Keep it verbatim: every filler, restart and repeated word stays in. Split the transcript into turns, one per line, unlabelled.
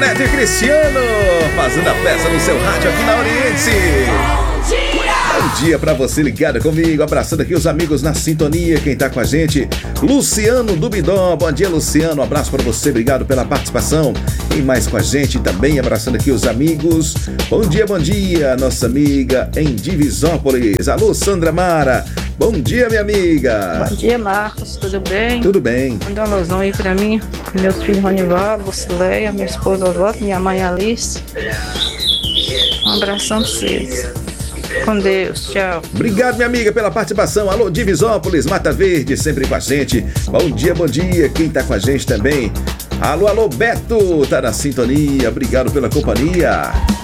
Neto e Cristiano, fazendo a festa no seu rádio aqui na Oriente. Bom dia pra você ligado comigo, abraçando aqui os amigos na sintonia, quem tá com a gente, Luciano Dubidó. Bom dia, Luciano, um abraço pra você, obrigado pela participação. Quem mais com a gente também, abraçando aqui os amigos. Bom dia, bom dia, nossa amiga em Divisópolis, alô, Sandra Mara. Bom dia, minha amiga.
Bom dia, Marcos, tudo bem?
Tudo bem.
Manda um alusão aí pra mim, meus filhos Ronivaldo, Lucileia, minha esposa Oswaldo, minha mãe Alice. Um abração pra vocês. Com Deus, tchau.
Obrigado, minha amiga, pela participação. Alô, Divisópolis, Mata Verde, sempre com a gente. Bom dia, bom dia. Quem tá com a gente também? Alô, alô, Beto, tá na sintonia. Obrigado pela companhia.